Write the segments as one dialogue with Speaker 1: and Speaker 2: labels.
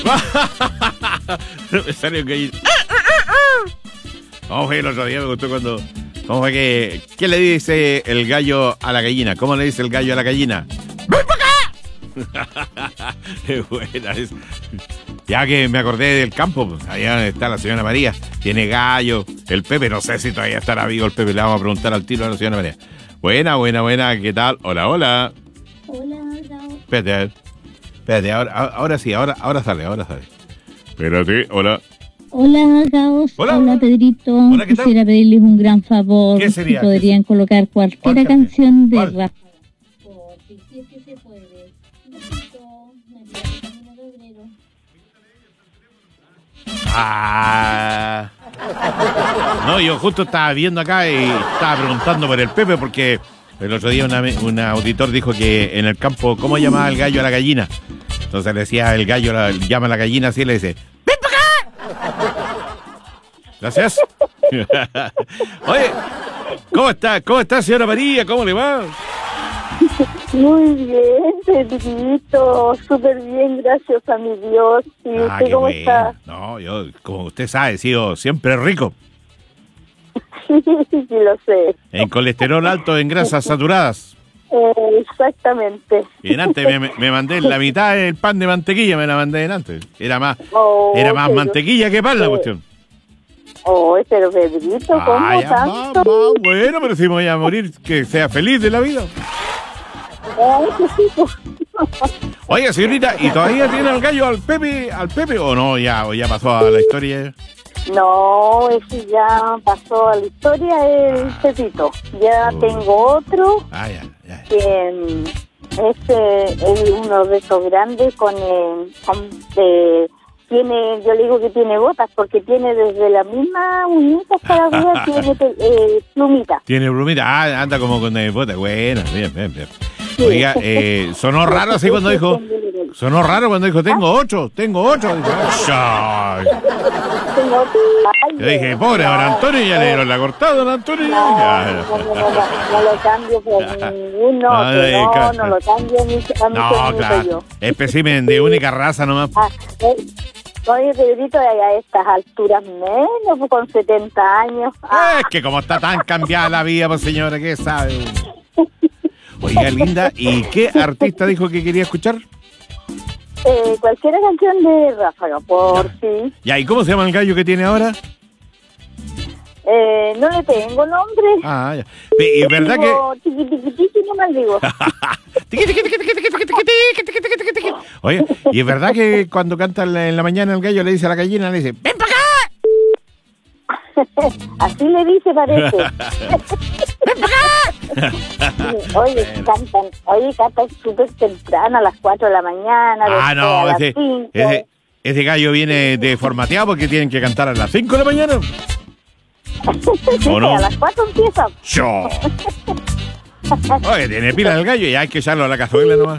Speaker 1: Me salió un gallito. ¿Cómo fue el otro día? Me gustó cuando... ¿Cómo fue que... ¿Qué le dice el gallo a la gallina? ¿Cómo le dice el gallo a la gallina? ¡Ven para acá! Es buena esa. Ya que me acordé del campo, pues, allá donde está la señora María. Tiene gallo, el Pepe. No sé si todavía estará vivo el Pepe. Le vamos a preguntar al tiro a la señora María. Buena. ¿Qué tal? Hola.
Speaker 2: Hola,
Speaker 1: Espérate, ahora sí, ahora sale. Espérate, hola.
Speaker 2: Hola, Gaos. Hola, Pedrito.
Speaker 1: Hola, ¿qué tal?
Speaker 2: Quisiera pedirles un gran favor.
Speaker 1: ¿Qué sería?
Speaker 2: Si podrían colocar cualquier
Speaker 1: ¿Cuál
Speaker 2: canción de
Speaker 1: ¿Cuál?
Speaker 2: Rafa. Si es que se puede.
Speaker 1: No, yo justo estaba viendo acá y estaba preguntando por el Pepe porque el otro día un auditor dijo que en el campo, ¿cómo llamaba el gallo a la gallina? Entonces le decía, el gallo llama a la gallina así y le dice, ¡ven para acá! Gracias. Oye, ¿cómo está, señora María? ¿Cómo le va?
Speaker 3: Muy bien, Pedrito, súper bien, gracias a mi Dios. ¿Y usted cómo está?
Speaker 1: No, yo, como usted sabe, he sido siempre rico.
Speaker 3: Sí, lo sé.
Speaker 1: En colesterol alto, en grasas saturadas.
Speaker 3: Exactamente.
Speaker 1: Y antes me mandé la mitad del pan de mantequilla, me la mandé antes. Era más
Speaker 3: pero,
Speaker 1: mantequilla que pan la cuestión.
Speaker 3: Pero Pedrito, ¿cómo tanto?
Speaker 1: Bueno, pero si me voy a morir, que sea feliz de la vida. Oiga, señorita, ¿y todavía tiene al gallo al Pepe o no? Ya pasó a la historia.
Speaker 3: No, ese ya pasó a la historia, el Pepito. Ya tengo otro.
Speaker 1: Ya.
Speaker 3: Que este es uno de esos grandes tiene, yo le digo que tiene botas porque tiene desde la misma uñita hasta arriba tiene plumita.
Speaker 1: Tiene plumita, anda como con botas. Bueno, bien. Sí. Oiga, sonó raro así cuando dijo. Sonó raro cuando dijo, tengo ocho. Dijo, yo dije, pobre don Antonio, ya le dieron la cortada, don Antonio.
Speaker 3: No lo cambio por ninguno, no lo cambio ni
Speaker 1: claro.
Speaker 3: yo.
Speaker 1: Espécimen de única raza nomás.
Speaker 3: Oye, Pedrito, a estas alturas menos, pues, con 70 años.
Speaker 1: Es que como está tan cambiada la vida, pues señora, ¿qué sabe? Oiga, linda, ¿y qué artista dijo que quería escuchar?
Speaker 3: Cualquier canción de Ráfaga, por sí.
Speaker 1: Ya, ¿y cómo se llama el gallo que tiene ahora?
Speaker 3: No le tengo nombre.
Speaker 1: Ya. ¿Y verdad que...?
Speaker 3: Tiqui, no me digo.
Speaker 1: Oye, ¿y es verdad que cuando canta en la mañana el gallo le dice a la gallina, le dice, ¡ven para acá!
Speaker 3: Así le dice, parece.
Speaker 1: ¡Ven para acá!
Speaker 3: Cantan súper temprano, a las 4 de la mañana.
Speaker 1: No,
Speaker 3: a las 5.
Speaker 1: ese gallo viene deformateado porque tienen que cantar a las 5 de la mañana.
Speaker 3: Sí,
Speaker 1: ¿o no?
Speaker 3: A las 4 empieza.
Speaker 1: ¡Yo! Oye, tiene pila el gallo y hay que echarlo a la cazuela nomás.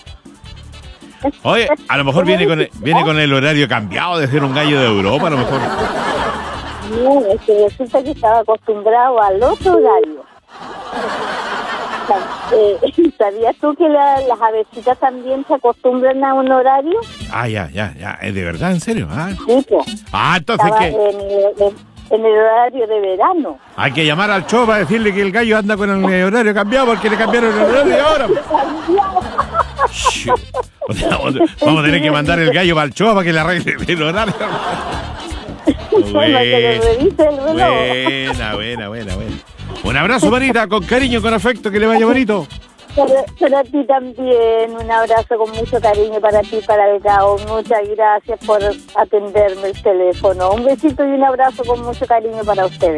Speaker 1: Oye, a lo mejor viene con el horario cambiado de ser un gallo de Europa, a lo mejor.
Speaker 3: No, es que resulta que estaba acostumbrado al otro horario. ¿Sabías tú que las avecitas también se acostumbran a un horario?
Speaker 1: Ya. ¿Es de verdad? ¿En serio?
Speaker 3: Sí, pues.
Speaker 1: Entonces
Speaker 3: estaba
Speaker 1: ¿qué?
Speaker 3: En el horario de verano.
Speaker 1: Hay que llamar al Cho para decirle que el gallo anda con el horario cambiado porque le cambiaron el horario y ahora. Vamos a tener que mandar el gallo para el Cho para que le arregle el horario.
Speaker 3: Para que le revise el reloj.
Speaker 1: Buena. Un abrazo, Marita, con cariño, con afecto, que le vaya bonito.
Speaker 3: Para ti también, un abrazo con mucho cariño para ti, para el Gao. Muchas gracias por atenderme el teléfono. Un besito y un abrazo con mucho cariño para ustedes.